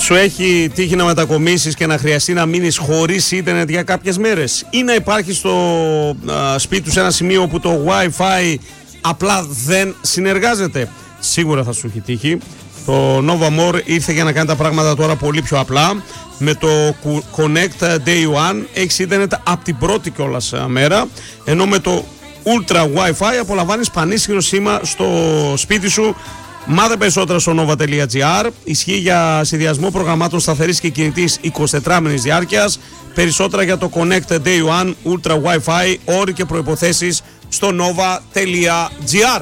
Σου έχει τύχει να μετακομίσεις και να χρειαστεί να μείνεις χωρίς ίντερνετ για κάποιες μέρες, ή να υπάρχει στο σπίτι σου σε ένα σημείο όπου το Wi-Fi απλά δεν συνεργάζεται? Σίγουρα θα σου έχει τύχει. Το Nova More ήρθε για να κάνει τα πράγματα τώρα πολύ πιο απλά. Με το Connect Day One έχεις ίντερνετ από την πρώτη κιόλας μέρα, ενώ με το Ultra Wi-Fi απολαμβάνεις πανίσχυρο σήμα στο σπίτι σου. Μάθε περισσότερα στο nova.gr. Ισχύει για συνδυασμό προγραμμάτων σταθερής και κινητής 24μηνης διάρκειας. Περισσότερα για το Connect Day One Ultra Wi-Fi, όροι και προϋποθέσεις στο nova.gr.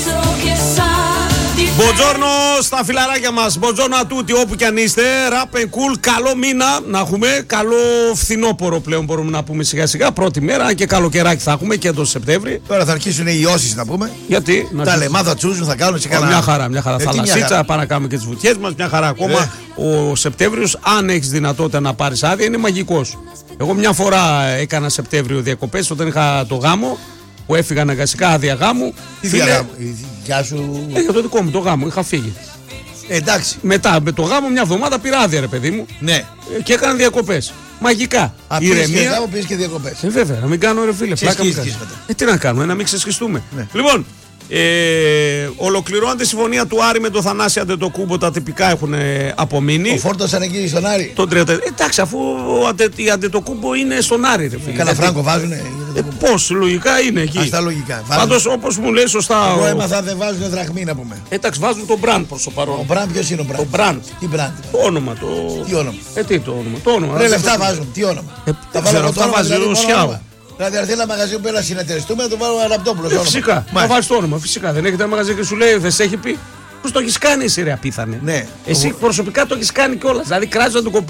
Μποτζόρνο στα φιλαράκια μας, μποτζόρνο ατούτι όπου κι αν είστε, rap and cool, καλό μήνα να έχουμε, καλό φθινόπωρο πλέον μπορούμε να πούμε σιγά σιγά, πρώτη μέρα και καλοκαιράκι θα έχουμε και εδώ Σεπτέμβρη. Τώρα θα αρχίσουν οι ιώσεις να πούμε. Γιατί? Τα λεμά θα τσούζουν, θα κάνουν σε κανένα. Μια χαρά, θαλασσίτσα, πάμε να κάνουμε και τις βουτιές μας, μια χαρά ακόμα. Ο Σεπτέμβριος, αν έχεις δυνατότητα να πάρεις άδεια, είναι μαγικός. Εγώ μια φορά έκανα Σεπτέμβριο διακοπές όταν είχα το γάμο, που έφυγα αναγκαστικά άδεια γάμου. Τι διαγάμου, η δικιά σου? Για το δικό μου το γάμο, είχα φύγει. Εντάξει. Μετά με το γάμο μια εβδομάδα πήρα άδεια, ρε παιδί μου. Ναι. Και έκανα διακοπές. Μαγικά. Ηρεμία. Και πήγες και διακοπές. Βέβαια, να μην κάνω ρε φίλε. Πλάκα μου κάνεις. Τι να κάνουμε, να μην ξεσχιστούμε. Ναι. Λοιπόν, ολοκληρώνεται η συμφωνία του Άρη με τον Θανάση Αντετοκούμπο. Τα τυπικά έχουν απομείνει. Ο φόρτωσαν εκεί στον Άρη. Εντάξει, αφού η Αντετοκούμπο είναι στον Άρη, ρε φίλε. Κάνα φράγκο βάζουνε. Πώς, λογικά είναι εκεί. Αυτά λογικά. Πάντως, όπως μου λέει σωστά. Εγώ έμαθα δεν βάζουν δραχμή να πούμε. Εντάξει, βάζουν τον Μπραντ προς το παρόν. Ο Μπραντ ποιος είναι ο Μπραντ? Ο Μπραντ. Τι Μπραντ? Το όνομα. Τι όνομα? Τι το όνομα? Το όνομα. Ρε λεφτά βάζουν. Τι όνομα? Τα βάλω αυτά βάζει ο Σιάου. Δηλαδή, έρθει ένα μαγαζί που πέρα να συνεταιριστούμε, να το βάλω Ραπτόπουλο. Φυσικά. Θα βάζει το όνομα. Φυσικά. Δεν έχετε ένα μαγαζί και σου λέει, δεν σε έχει πει. Πώς το έχεις κάνει εσύ, ρε απίθανε? Ναι. Εσύ προσωπικά το έχεις κάνει κιόλας. Δηλαδή, κράζεις να το